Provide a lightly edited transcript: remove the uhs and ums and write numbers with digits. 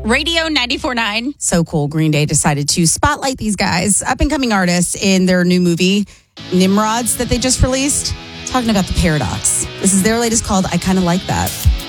Radio 94.9. So cool. Green Day decided to spotlight these guys, up-and-coming artists, in their new movie, Nimrods, that they just released. Talking about the paradox. This is their latest called I Kinda Like That.